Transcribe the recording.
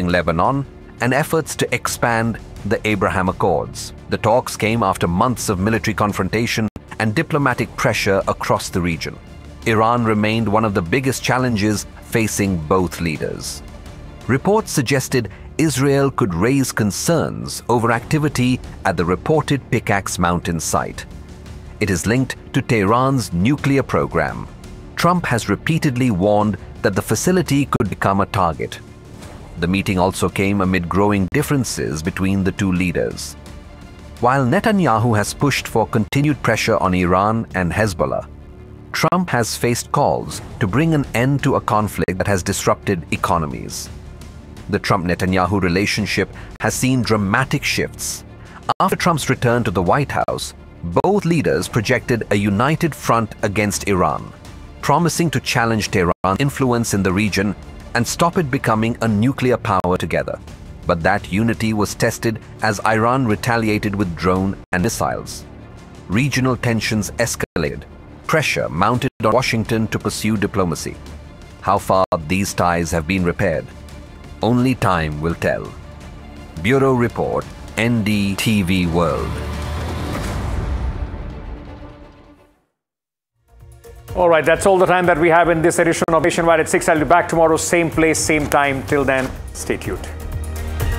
Lebanon, and efforts to expand the Abraham Accords. The talks came after months of military confrontation and diplomatic pressure across the region. Iran remained one of the biggest challenges facing both leaders. Reports suggested Israel could raise concerns over activity at the reported Pickaxe Mountain site. It is linked to Tehran's nuclear program. Trump has repeatedly warned that the facility could become a target. The meeting also came amid growing differences between the two leaders. While Netanyahu has pushed for continued pressure on Iran and Hezbollah, Trump has faced calls to bring an end to a conflict that has disrupted economies. The Trump-Netanyahu relationship has seen dramatic shifts. After Trump's return to the White House, both leaders projected a united front against Iran, promising to challenge Tehran's influence in the region and stop it becoming a nuclear power together. But that unity was tested as Iran retaliated with drone and missiles. Regional tensions escalated. Pressure mounted on Washington to pursue diplomacy. How far these ties have been repaired? Only time will tell. Bureau Report, NDTV World. All right, that's all the time that we have in this edition of Nationwide at 6. I'll be back tomorrow, same place, same time. Till then, stay tuned.